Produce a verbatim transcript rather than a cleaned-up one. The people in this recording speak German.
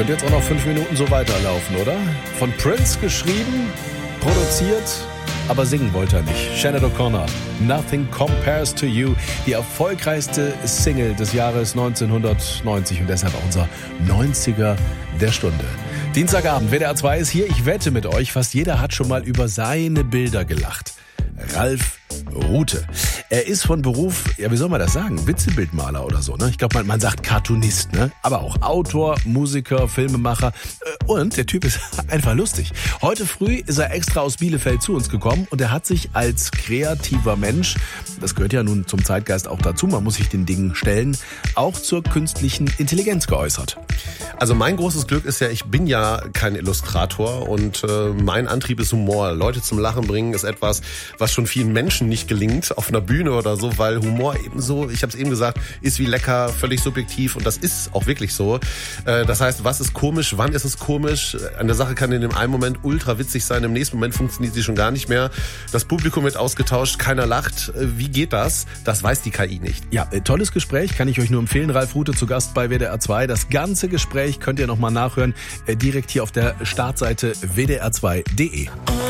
könnte jetzt auch noch fünf Minuten so weiterlaufen, oder? Von Prince geschrieben, produziert, aber singen wollte er nicht. Sinéad O'Connor, Nothing Compares to You, die erfolgreichste Single des Jahres neunzehnhundertneunzig und deshalb auch unser neunziger der Stunde. Dienstagabend, W D R zwei ist hier. Ich wette mit euch, fast jeder hat schon mal über seine Bilder gelacht. Ralf Rute. Er ist von Beruf, ja wie soll man das sagen, Witzebildmaler oder so, ne? Ich glaube, man, man sagt Cartoonist, ne? Aber auch Autor, Musiker, Filmemacher und der Typ ist einfach lustig. Heute früh ist er extra aus Bielefeld zu uns gekommen und er hat sich als kreativer Mensch, das gehört ja nun zum Zeitgeist auch dazu, man muss sich den Dingen stellen, auch zur künstlichen Intelligenz geäußert. Also mein großes Glück ist ja, ich bin ja kein Illustrator und äh, mein Antrieb ist Humor. Leute zum Lachen bringen ist etwas, was schon vielen Menschen nicht gelingt auf einer Bühne oder so, weil Humor eben so, ich habe es eben gesagt, ist wie lecker, völlig subjektiv und das ist auch wirklich so. Äh, das heißt, was ist komisch, wann ist es komisch? Eine Sache kann in dem einen Moment ultra witzig sein, im nächsten Moment funktioniert sie schon gar nicht mehr. Das Publikum wird ausgetauscht, keiner lacht. Äh, wie geht das? Das weiß die K I nicht. Ja, äh, tolles Gespräch, kann ich euch nur empfehlen. Ralf Rute zu Gast bei W D R zwei. Das ganze Gespräch könnt ihr nochmal nachhören, äh, direkt hier auf der Startseite w d r zwei punkt d e.